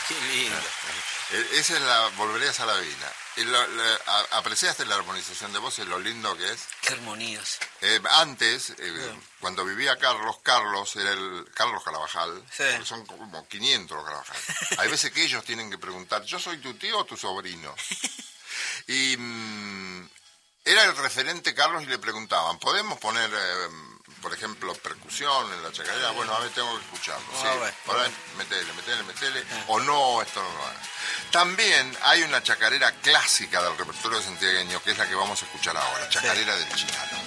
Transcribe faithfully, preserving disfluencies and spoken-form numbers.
Qué lindo. Esa es la Volverías a la vida. Y lo, lo, a, ¿apreciaste la armonización de voces, lo lindo que es? Qué armonías. Eh, antes, eh, Bien. cuando vivía Carlos, Carlos era el Carlos Carabajal, Sí. porque son como quinientos los Carabajal. Hay veces que ellos tienen que preguntar, ¿yo soy tu tío o tu sobrino? Y mmm, era el referente Carlos y le preguntaban, ¿podemos poner, eh, por ejemplo, percusión en la chacarera? Bueno, a ver, tengo que escucharlo. Ah, Sí, bueno. por ahí, metele, metele, metele. O no, esto no lo haga. También hay una chacarera clásica del repertorio santiagueño, que es la que vamos a escuchar ahora, Chacarera del Chinalo.